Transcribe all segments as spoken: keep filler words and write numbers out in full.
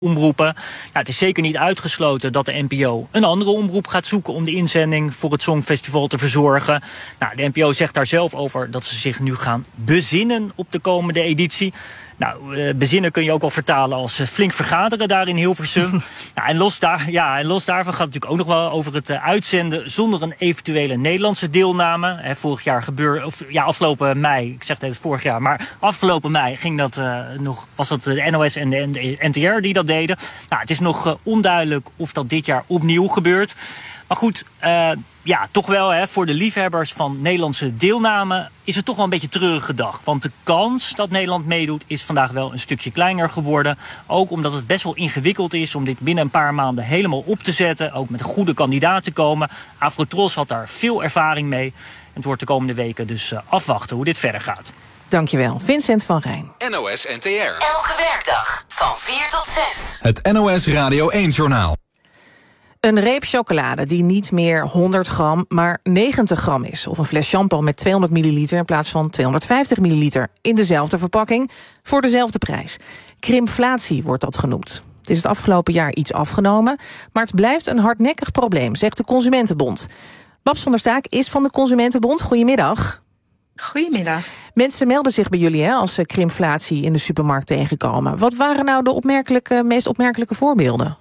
omroepen. Nou, het is zeker niet uitgesloten dat de N P O een andere omroep gaat zoeken om de inzending voor het Songfestival te verzorgen. Nou, de N P O zegt daar zelf over dat ze zich nu gaan bezinnen op de komende editie. Nou, uh, bezinnen kun je ook wel vertalen als uh, flink vergaderen daar in Hilversum. nou, en, los daar, ja, en los daarvan gaat het natuurlijk ook nog wel over het uh, uitzenden zonder een eventuele Nederlandse deelname. Hè, vorig jaar gebeurde, of ja, afgelopen mei, ik zeg het vorig jaar, maar afgelopen mei ging dat uh, nog, was dat de N O S en de, en de N T R die dat deden. Nou, het is nog uh, onduidelijk of dat dit jaar opnieuw gebeurt. Maar goed, uh, ja, toch wel hè, voor de liefhebbers van Nederlandse deelname is het toch wel een beetje treurige dag. Want de kans dat Nederland meedoet is vandaag wel een stukje kleiner geworden. Ook omdat het best wel ingewikkeld is om dit binnen een paar maanden helemaal op te zetten. Ook met een goede kandidaat te komen. Afrotros had daar veel ervaring mee. En het wordt de komende weken dus uh, afwachten hoe dit verder gaat. Dankjewel, Vincent van Rijn. N O S N T R. Elke werkdag van vier tot zes. Het N O S Radio één-journaal. Een reep chocolade die niet meer honderd gram, maar negentig gram is. Of een fles shampoo met tweehonderd milliliter in plaats van tweehonderdvijftig milliliter. In dezelfde verpakking, voor dezelfde prijs. Krimflatie wordt dat genoemd. Het is het afgelopen jaar iets afgenomen, maar het blijft een hardnekkig probleem, zegt de Consumentenbond. Babs van der Staak is van de Consumentenbond. Goedemiddag. Goedemiddag. Mensen melden zich bij jullie hè, als ze krimflatie in de supermarkt tegenkomen. Wat waren nou de opmerkelijke, meest opmerkelijke voorbeelden?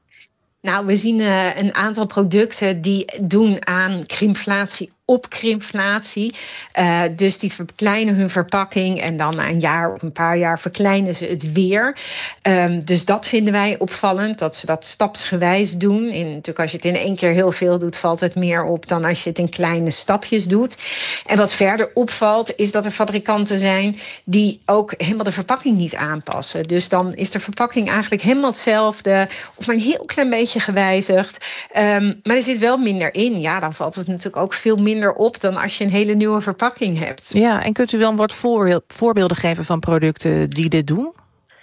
Nou, we zien uh, een aantal producten die doen aan krimflatie op krimflatie. Uh, dus die verkleinen hun verpakking en dan na een jaar of een paar jaar verkleinen ze het weer. Um, dus dat vinden wij opvallend, dat ze dat stapsgewijs doen. In, natuurlijk als je het in één keer heel veel doet, valt het meer op dan als je het in kleine stapjes doet. En wat verder opvalt, is dat er fabrikanten zijn die ook helemaal de verpakking niet aanpassen. Dus dan is de verpakking eigenlijk helemaal hetzelfde, of maar een heel klein beetje gewijzigd. Um, maar er zit wel minder in. Ja, dan valt het natuurlijk ook veel minder op dan als je een hele nieuwe verpakking hebt. Ja, en kunt u wel een wat voorbeelden geven van producten die dit doen?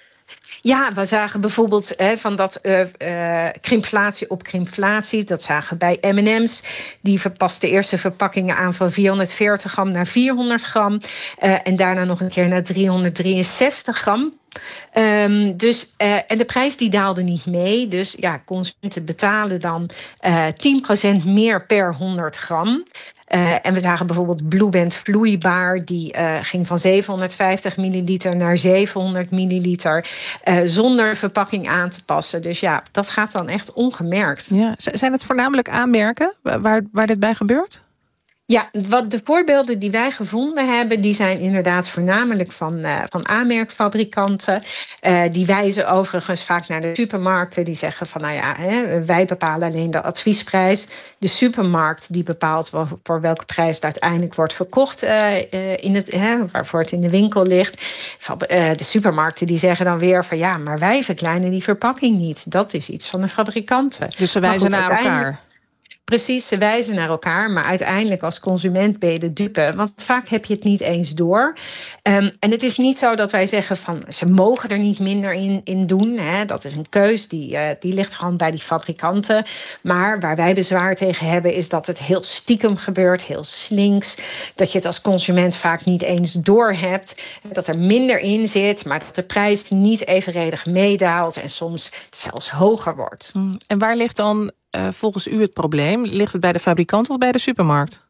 Ja, we zagen bijvoorbeeld hè, van dat uh, uh, krimflatie op krimflatie. Dat zagen we bij M en M's. Die verpast de eerste verpakkingen aan van vierhonderdveertig gram naar vierhonderd gram. Uh, en daarna nog een keer naar driehonderddrieënzestig gram. Um, dus, uh, en de prijs die daalde niet mee. Dus ja, consumenten betalen dan uh, tien procent meer per honderd gram. Uh, en we zagen bijvoorbeeld Blueband vloeibaar. Die uh, ging van zevenhonderdvijftig milliliter naar zevenhonderd milliliter. Uh, zonder verpakking aan te passen. Dus ja, dat gaat dan echt ongemerkt. Ja, zijn het voornamelijk aanmerken waar, waar dit bij gebeurt? Ja, wat de voorbeelden die wij gevonden hebben, die zijn inderdaad voornamelijk van, uh, van aanmerkfabrikanten. Uh, die wijzen overigens vaak naar de supermarkten. Die zeggen van, nou ja, hè, wij bepalen alleen de adviesprijs. De supermarkt die bepaalt wel, voor welke prijs het uiteindelijk wordt verkocht, uh, uh, in het, hè, waarvoor het in de winkel ligt. Van, uh, de supermarkten die zeggen dan weer van, ja, maar wij verkleinen die verpakking niet. Dat is iets van de fabrikanten. Dus ze wijzen naar elkaar. Precies, ze wijzen naar elkaar, maar uiteindelijk als consument ben je de dupe. Want vaak heb je het niet eens door. Um, en het is niet zo dat wij zeggen van ze mogen er niet minder in, in doen. Hè. Dat is een keus, die, uh, die ligt gewoon bij die fabrikanten. Maar waar wij bezwaar tegen hebben is dat het heel stiekem gebeurt, heel slinks. Dat je het als consument vaak niet eens door hebt. Dat er minder in zit, maar dat de prijs niet evenredig meedaalt en soms zelfs hoger wordt. En waar ligt dan Uh, volgens u het probleem? Ligt het bij de fabrikant of bij de supermarkt?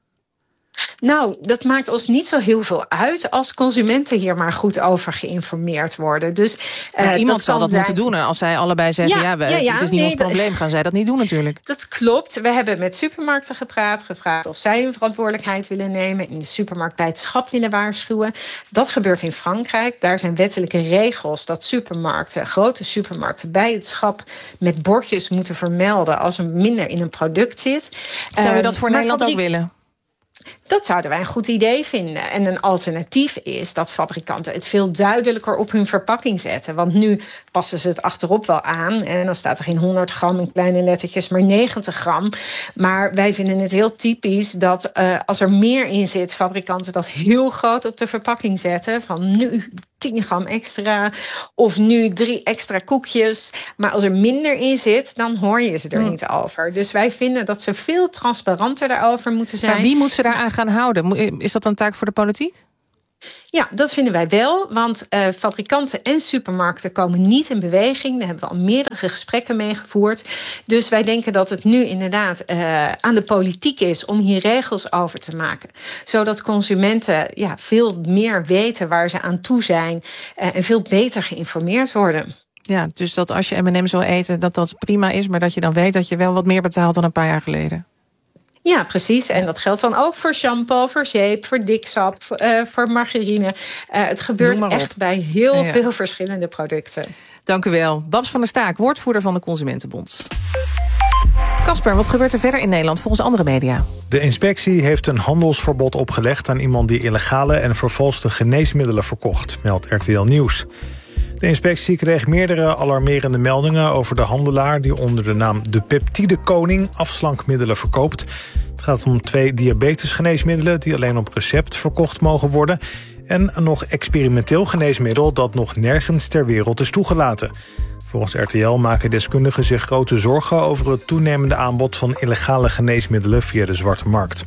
Nou, dat maakt ons niet zo heel veel uit als consumenten hier maar goed over geïnformeerd worden. Dus, uh, maar iemand dat zal dat zijn... moeten doen. En als zij allebei zeggen, ja, ja, wij, ja, ja het is niet nee, ons probleem, gaan zij dat niet doen natuurlijk. Dat klopt. We hebben met supermarkten gepraat, gevraagd of zij hun verantwoordelijkheid willen nemen, in de supermarkt bij het schap willen waarschuwen. Dat gebeurt in Frankrijk. Daar zijn wettelijke regels dat supermarkten, grote supermarkten, bij het schap met bordjes moeten vermelden als er minder in een product zit. Zou je dat voor uh, Nederland fabriek... ook willen? Dat zouden wij een goed idee vinden. En een alternatief is dat fabrikanten het veel duidelijker op hun verpakking zetten. Want nu passen ze het achterop wel aan. En dan staat er geen honderd gram in kleine lettertjes, maar negentig gram. Maar wij vinden het heel typisch dat uh, als er meer in zit, fabrikanten dat heel groot op de verpakking zetten. Van nu tien gram extra of nu drie extra koekjes. Maar als er minder in zit, dan hoor je ze er hmm. niet over. Dus wij vinden dat ze veel transparanter daarover moeten zijn. Maar wie moet ze daaraan gaan houden? Is dat een taak voor de politiek? Ja, dat vinden wij wel, want uh, fabrikanten en supermarkten komen niet in beweging. Daar hebben we al meerdere gesprekken mee gevoerd. Dus wij denken dat het nu inderdaad uh, aan de politiek is om hier regels over te maken. Zodat consumenten ja, veel meer weten waar ze aan toe zijn uh, en veel beter geïnformeerd worden. Ja, dus dat als je M en M's wil eten, dat dat prima is, maar dat je dan weet dat je wel wat meer betaalt dan een paar jaar geleden. Ja, precies. En dat geldt dan ook voor shampoo, voor zeep, voor diksap, uh, voor margarine. Uh, het gebeurt echt bij heel ja. veel verschillende producten. Dank u wel. Babs van der Staak, woordvoerder van de Consumentenbond. Casper, wat gebeurt er verder in Nederland volgens andere media? De inspectie heeft een handelsverbod opgelegd aan iemand die illegale en vervalste geneesmiddelen verkocht, meldt R T L Nieuws. De inspectie kreeg meerdere alarmerende meldingen over de handelaar die onder de naam de Peptidekoning afslankmiddelen verkoopt. Het gaat om twee diabetesgeneesmiddelen die alleen op recept verkocht mogen worden en een nog experimenteel geneesmiddel dat nog nergens ter wereld is toegelaten. Volgens R T L maken deskundigen zich grote zorgen over het toenemende aanbod van illegale geneesmiddelen via de zwarte markt.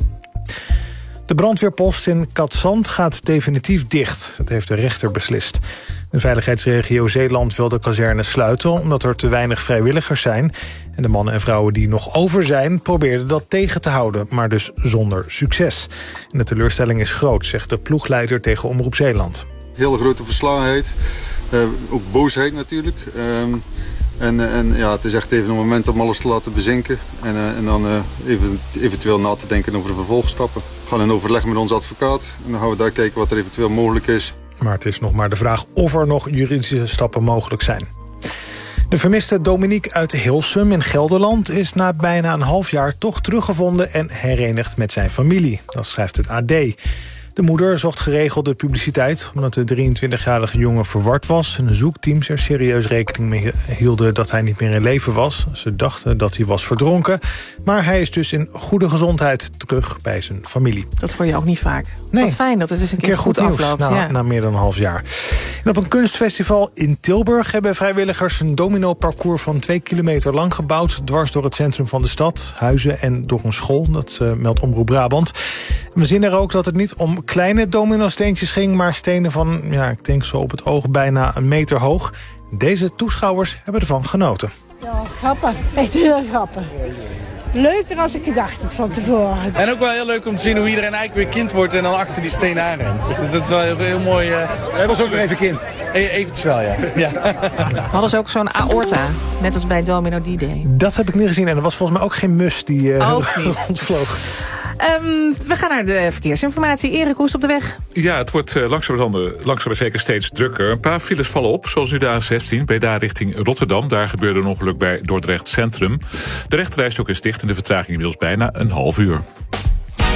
De brandweerpost in Katzand gaat definitief dicht. Dat heeft de rechter beslist. De veiligheidsregio Zeeland wil de kazerne sluiten omdat er te weinig vrijwilligers zijn. En de mannen en vrouwen die nog over zijn probeerden dat tegen te houden, maar dus zonder succes. En de teleurstelling is groot, zegt de ploegleider tegen Omroep Zeeland. Hele grote verslagenheid, uh, ook boosheid natuurlijk. Um, en, en ja, het is echt even een moment om alles te laten bezinken. En, uh, en dan uh, even, eventueel na te denken over de vervolgstappen. We gaan in overleg met onze advocaat en dan gaan we daar kijken wat er eventueel mogelijk is. Maar het is nog maar de vraag of er nog juridische stappen mogelijk zijn. De vermiste Dominique uit Hilsum in Gelderland is na bijna een half jaar toch teruggevonden en herenigd met zijn familie. Dat schrijft het A D. De moeder zocht geregelde publiciteit omdat de drieëntwintigjarige jongen verward was. En de zoekteams er serieus rekening mee hielden dat hij niet meer in leven was. Ze dachten dat hij was verdronken. Maar hij is dus in goede gezondheid terug bij zijn familie. Dat hoor je ook niet vaak. Nee. Wat fijn dat het eens een, een keer, keer goed, goed afloopt. Na, ja. na meer dan een half jaar. En op een kunstfestival in Tilburg hebben vrijwilligers een domino-parcours van twee kilometer lang gebouwd. Dwars door het centrum van de stad, huizen en door een school. Dat uh, meldt Omroep Brabant. En we zien er ook dat het niet om kleine domino-steentjes ging, maar stenen van, ja, ik denk zo op het oog bijna een meter hoog. Deze toeschouwers hebben ervan genoten. Ja, grappig. Echt heel grappig. Leuker als ik gedacht had van tevoren. En ook wel heel leuk om te zien hoe iedereen eigenlijk weer kind wordt en dan achter die steen aanrent. Dus dat is wel heel, heel mooi. Uh, Hij was ook nog even kind. E- eventjes wel, ja. ja. Hadden ze ook zo'n aorta, net als bij Domino D-Day? Dat heb ik niet gezien en er was volgens mij ook geen mus die uh, rondvloog. Um, we gaan naar de verkeersinformatie. Erik, hoe is het op de weg? Ja, het wordt uh, langzaam maar zeker steeds drukker. Een paar files vallen op, zoals nu de A zestien, Breda richting Rotterdam. Daar gebeurde een ongeluk bij Dordrecht Centrum. De rechterrijstok is dicht en de vertraging inmiddels bijna een half uur.